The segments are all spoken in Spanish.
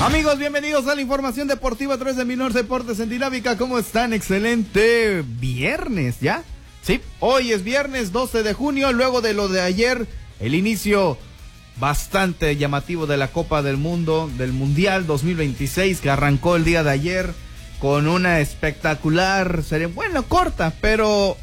Amigos, bienvenidos a la información deportiva a través de Minor Deportes en Dinámica. ¿Cómo están? Excelente viernes, ¿ya? Sí, hoy es viernes 12 de junio, luego de lo de ayer, el inicio bastante llamativo de la Copa del Mundo, del Mundial 2026, que arrancó el día de ayer con una espectacular ceremonia, bueno, corta, pero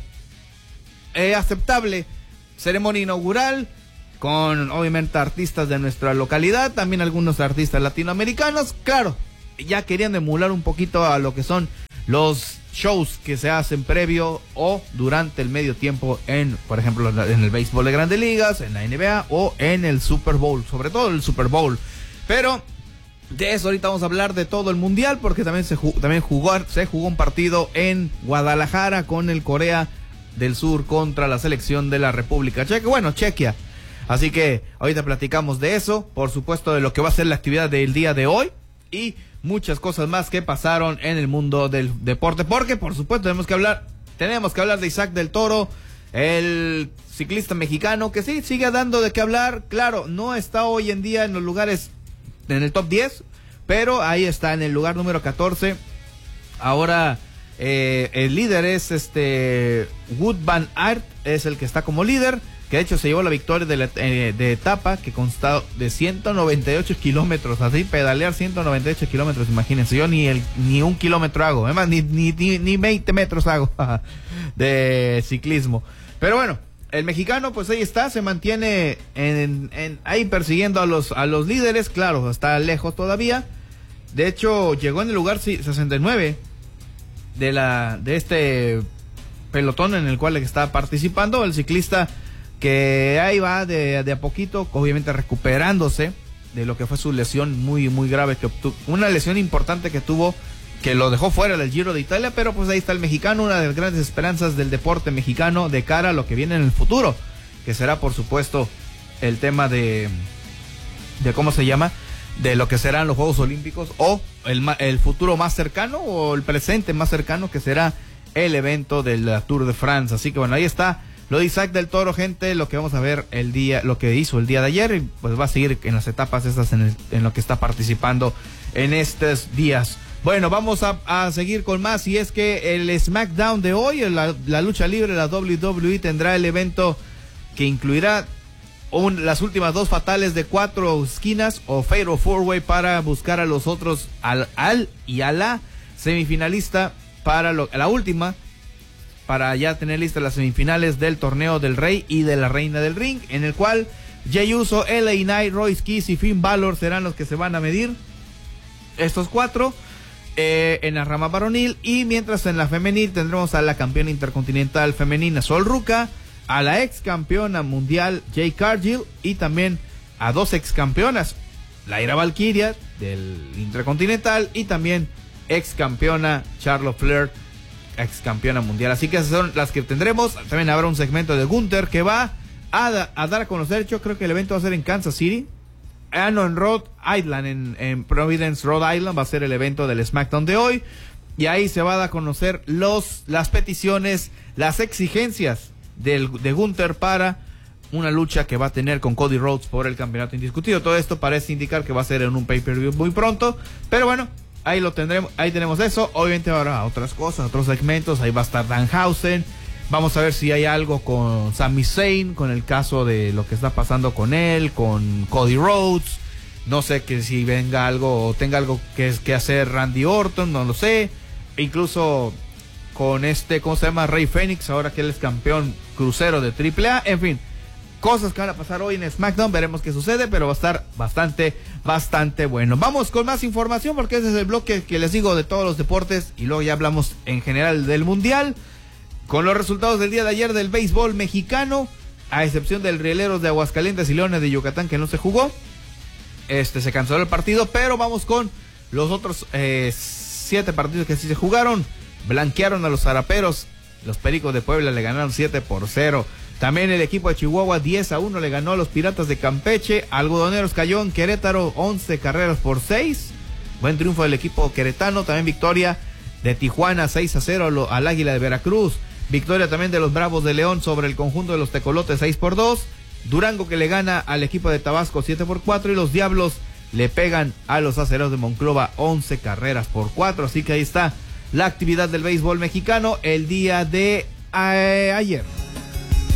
aceptable ceremonia inaugural, con obviamente artistas de nuestra localidad, también algunos artistas latinoamericanos, claro, ya queriendo emular un poquito a lo que son los shows que se hacen previo o durante el medio tiempo en, por ejemplo, en el béisbol de Grandes Ligas, en la NBA o en el Super Bowl, sobre todo el Super Bowl. Pero de eso ahorita vamos a hablar de todo el mundial, porque también se jugó un partido en Guadalajara con el Corea del Sur contra la selección de la República Checa, bueno, Chequia. Así que ahorita platicamos de eso, por supuesto de lo que va a ser la actividad del día de hoy y muchas cosas más que pasaron en el mundo del deporte, porque por supuesto tenemos que hablar de Isaac del Toro, el ciclista mexicano que sí sigue dando de qué hablar. Claro, no está hoy en día en los lugares, en el top 10, pero ahí está en el lugar número 14. Ahora el líder es Wout van Aert, es el que está como líder, que de hecho se llevó la victoria de etapa, que constaba de 198 kilómetros, así pedalear 198 kilómetros, imagínense, yo ni un kilómetro hago, además ni 20 metros hago de ciclismo, pero bueno, el mexicano pues ahí está, se mantiene ahí persiguiendo a los líderes, claro, está lejos todavía, de hecho llegó en el lugar 69 de este pelotón en el cual está participando el ciclista, que ahí va de a poquito, obviamente recuperándose de lo que fue su lesión muy muy grave que obtuvo, una lesión importante que tuvo, que lo dejó fuera del Giro de Italia, pero pues ahí está el mexicano, una de las grandes esperanzas del deporte mexicano de cara a lo que viene en el futuro, que será por supuesto el tema de cómo se llama, de lo que serán los Juegos Olímpicos, o el futuro más cercano, o el presente más cercano, que será el evento del Tour de France. Así que bueno, ahí está lo de Isaac del Toro, gente, lo que vamos a ver lo que hizo el día de ayer, y pues va a seguir en las etapas estas en lo que está participando en estos días. Bueno, vamos a seguir con más, y es que el SmackDown de hoy, la lucha libre, la WWE, tendrá el evento que incluirá las últimas dos fatales de 4 esquinas, o Fatal 4-Way, para buscar a los otros, a la semifinalista para la última, para ya tener listas las semifinales del torneo del Rey y de la Reina del Ring, en el cual Jey Uso, LA Knight, Royce Keys y Finn Balor serán los que se van a medir, estos 4 en la rama varonil, y mientras en la femenil tendremos a la campeona intercontinental femenina Sol Ruca, a la ex campeona mundial Jade Cargill, y también a 2 ex campeonas, Lyra Valkyria del intercontinental, y también ex campeona Charlotte Flair, ex campeona mundial. Así que esas son las que tendremos. También habrá un segmento de Gunther que va a dar a conocer. Yo creo que el evento va a ser en Kansas City, no, en Rhode Island, en Providence, Rhode Island, va a ser el evento del SmackDown de hoy, y ahí se va a dar a conocer las peticiones, las exigencias de Gunther para una lucha que va a tener con Cody Rhodes por el campeonato indiscutido. Todo esto parece indicar que va a ser en un pay-per-view muy pronto, pero bueno, ahí lo tendremos, ahí tenemos eso. Obviamente habrá otras cosas, otros segmentos, ahí va a estar Danhausen. Vamos a ver si hay algo con Sami Zayn, con el caso de lo que está pasando con él, con Cody Rhodes. No sé que si venga algo o tenga algo que hacer Randy Orton, no lo sé. Incluso con ¿cómo se llama? Rey Fénix, ahora que él es campeón crucero de AAA. En fin, cosas que van a pasar hoy en SmackDown, veremos qué sucede, pero va a estar bastante bueno. Vamos con más información, porque ese es el bloque que les digo de todos los deportes, y luego ya hablamos en general del Mundial, con los resultados del día de ayer del béisbol mexicano, a excepción del Rieleros de Aguascalientes y Leones de Yucatán, que no se jugó. Se canceló el partido, pero vamos con los otros 7 partidos que sí se jugaron. Blanquearon a los Zaraperos, los Pericos de Puebla le ganaron 7-0. También el equipo de Chihuahua 10-1 le ganó a los Piratas de Campeche. Algodoneros cayó en Querétaro 11-6. Buen triunfo del equipo queretano. También victoria de Tijuana 6-0 al Águila de Veracruz. Victoria también de los Bravos de León sobre el conjunto de los Tecolotes 6-2. Durango que le gana al equipo de Tabasco 7-4. Y los Diablos le pegan a los Acereros de Monclova 11 carreras por 4. Así que ahí está la actividad del béisbol mexicano el día de ayer.